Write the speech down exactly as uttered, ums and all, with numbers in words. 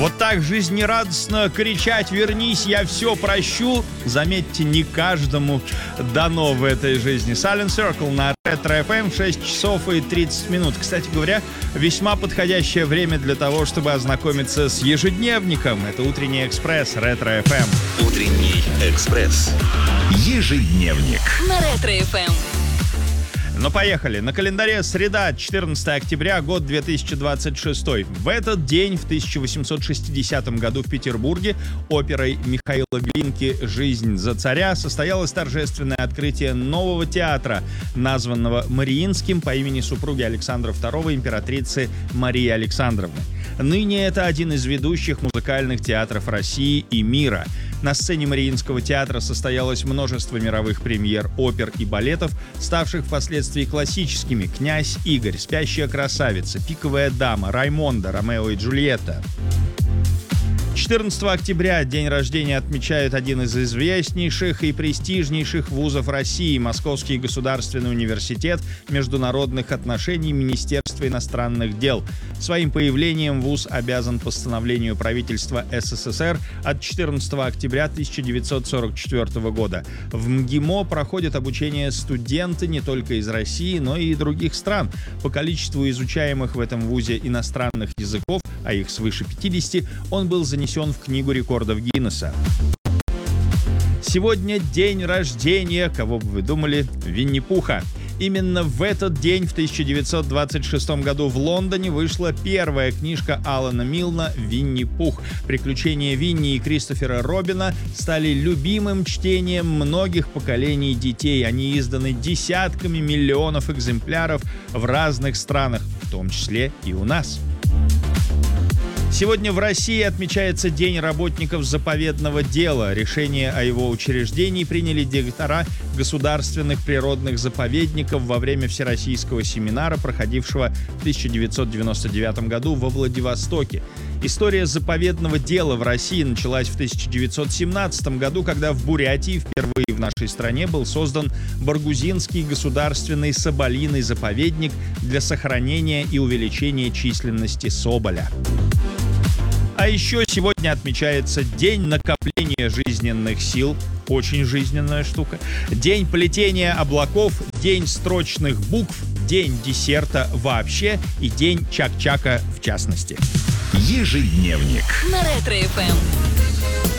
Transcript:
Вот так жизнерадостно кричать «Вернись, я все прощу». Заметьте, не каждому дано в этой жизни. Silent Circle на Ретро эф эм, шесть часов и тридцать минут. Кстати говоря, весьма подходящее время для того, чтобы ознакомиться с ежедневником. Это «Утренний экспресс» Ретро эф эм. Утренний экспресс. Ежедневник. На Ретро эф эм. Ну, поехали. На календаре среда, четырнадцатое октября, год две тысячи двадцать шестой. В этот день, в тысяча восемьсот шестидесятом году в Петербурге, оперой Михаила Глинки «Жизнь за царя» состоялось торжественное открытие нового театра, названного Мариинским по имени супруги Александра второго, императрицы Марии Александровны. Ныне это один из ведущих музыкальных театров России и мира. На сцене Мариинского театра состоялось множество мировых премьер опер и балетов, ставших впоследствии классическими: «Князь Игорь», «Спящая красавица», «Пиковая дама», «Раймонда», «Ромео и Джульетта». четырнадцатого октября день рождения отмечает один из известнейших и престижнейших вузов России — Московский государственный университет международных отношений Министерства иностранных дел. Своим появлением вуз обязан постановлению правительства эс эс эс эр от четырнадцатого октября тысяча девятьсот сорок четвёртого года. В МГИМО проходят обучение студенты не только из России, но и других стран. По количеству изучаемых в этом вузе иностранных языков, а их свыше пятидесяти, он был занесен в Книгу рекордов Гиннесса. Сегодня день рождения, кого бы вы думали, Винни-Пуха. Именно в этот день, в тысяча девятьсот двадцать шестом году, в Лондоне вышла первая книжка Алана Милна «Винни-Пух». Приключения Винни и Кристофера Робина стали любимым чтением многих поколений детей. Они изданы десятками миллионов экземпляров в разных странах, в том числе и у нас. Сегодня в России отмечается День работников заповедного дела. Решение о его учреждении приняли директора государственных природных заповедников во время Всероссийского семинара, проходившего в тысяча девятьсот девяносто девятом году во Владивостоке. История заповедного дела в России началась в тысяча девятьсот семнадцатом году, когда в Бурятии впервые в нашей стране был создан Баргузинский государственный соболиный заповедник для сохранения и увеличения численности соболя. А еще сегодня отмечается День накопления жизненных сил, очень жизненная штука, День плетения облаков, День строчных букв, День десерта вообще и День чак-чака в частности. Ежедневник. На Ретро эф эм.